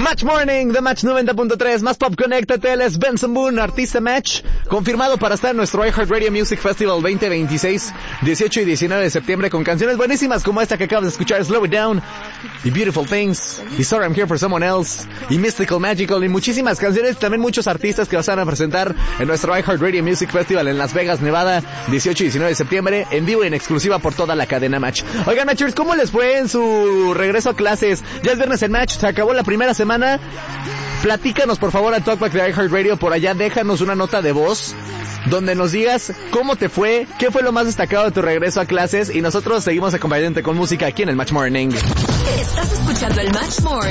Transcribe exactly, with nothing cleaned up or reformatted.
Match Morning de Match noventa punto tres, más pop, conéctate, él es Benson Boone, artista Match, confirmado para estar en nuestro iHeartRadio Music Festival veinte veintiséis, dieciocho y diecinueve de septiembre, con canciones buenísimas como esta que acabas de escuchar, Slow It Down, y Beautiful Things, y Sorry I'm Here for Someone Else, y Mystical Magical, y muchísimas canciones, también muchos artistas que vas a presentar en nuestro iHeartRadio Music Festival en Las Vegas, Nevada, dieciocho y diecinueve de septiembre, en vivo y en exclusiva por toda la cadena Match. Oigan, Matchers, ¿cómo les fue en su regreso a clases? Ya es viernes en Match, se acabó la primera semana. Platícanos por favor al Talkback de iHeartRadio, por allá déjanos una nota de voz donde nos digas cómo te fue, qué fue lo más destacado de tu regreso a clases, y nosotros seguimos acompañándote con música aquí en el Match Morning. Estás escuchando el Match Morning.